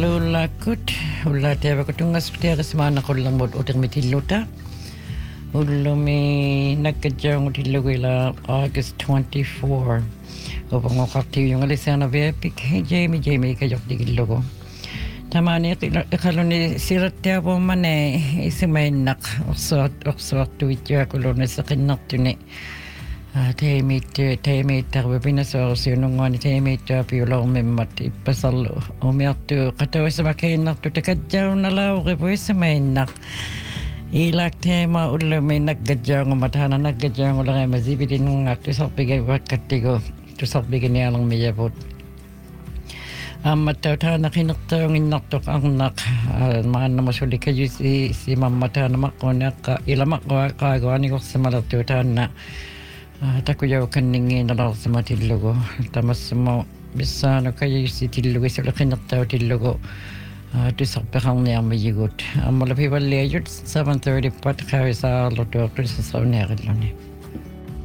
Malulakut, ulla tiaba kutungas tiara semana kullang mod uting mitilluta. Ulumi nagkadjang utilugila August 24. Upang wakaktiw yung alisana vepik, Jamie kayok digilugo. Tamani ikaluni sirat tiabo mane isimaynak oksot tuwitya kulone sa kinaktunni. Teemit tarvipinasoorsiununguani teemiittuapiuloru mimmat ippasallu umiartu qatawisamakiinnartu takadjaunalauqipuissamainnaq ilak teema ullumi naggajjaunguma tahana naggajjaungulaqima sipilinungaaq tusarpigavakkattigu tusarpiginialermiyaput ammattau qinertaunginnartuq arnaq maannamusulikayusi simammataanemaqquuniaqqa ilamaqquaqaaguanigorsamalertu taanna takuyaw kaningin nalarsimat tillugu tamassamo bissano kayisi tillugu sulaqinnertaw tillugu tusarpeqarniarmiyigut ammulapivalliajut 7:30 pat qawisaarlutuuqqissaunniaqilluni